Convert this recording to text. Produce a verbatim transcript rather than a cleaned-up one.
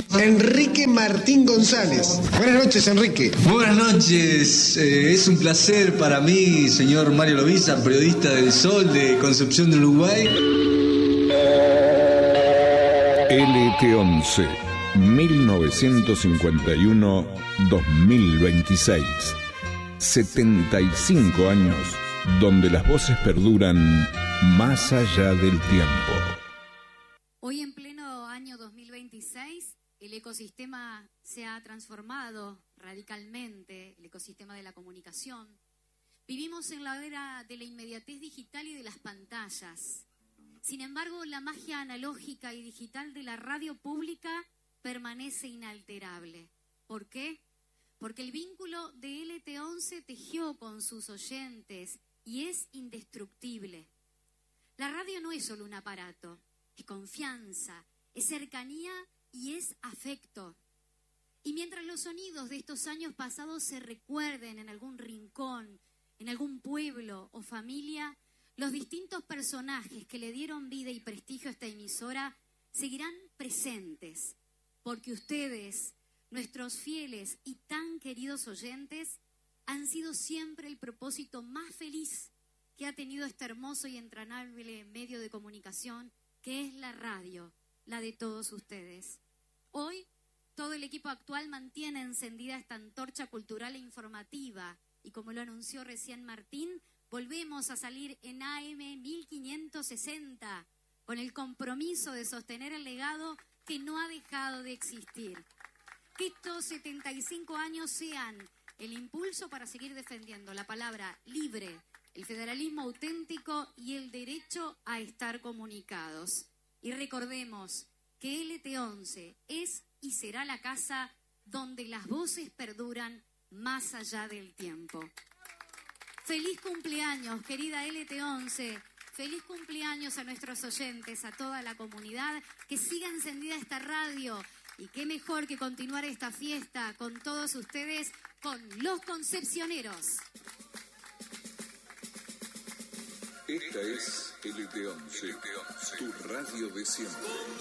Enrique Martín González. Buenas noches, Enrique. Buenas noches, eh, es un placer para mí, señor Mario Loviza, periodista del Sol de Concepción del Uruguay. L T once, mil novecientos cincuenta y uno a dos mil veintiséis. setenta y cinco años donde las voces perduran más allá del tiempo. Hoy, en pleno año dos mil veintiséis, el ecosistema se ha transformado radicalmente, el ecosistema de la comunicación. Vivimos en la era de la inmediatez digital y de las pantallas. Sin embargo, la magia analógica y digital de la radio pública permanece inalterable. ¿Por qué? Porque el vínculo de L T once tejió con sus oyentes y es indestructible. La radio no es solo un aparato, es confianza, es cercanía y es afecto. Y mientras los sonidos de estos años pasados se recuerden en algún rincón, en algún pueblo o familia, los distintos personajes que le dieron vida y prestigio a esta emisora seguirán presentes, porque ustedes, nuestros fieles y tan queridos oyentes, han sido siempre el propósito más feliz que ha tenido este hermoso y entrañable medio de comunicación, que es la radio, la de todos ustedes. Hoy, todo el equipo actual mantiene encendida esta antorcha cultural e informativa, y como lo anunció recién Martín, volvemos a salir en A M mil quinientos sesenta, con el compromiso de sostener el legado que no ha dejado de existir. Que estos setenta y cinco años sean el impulso para seguir defendiendo la palabra libre, el federalismo auténtico y el derecho a estar comunicados. Y recordemos que L T once es y será la casa donde las voces perduran más allá del tiempo. Feliz cumpleaños, querida L T once. Feliz cumpleaños a nuestros oyentes, a toda la comunidad. Que siga encendida esta radio. Y qué mejor que continuar esta fiesta con todos ustedes, con los concepcioneros. Esta es L T once, tu radio de siempre.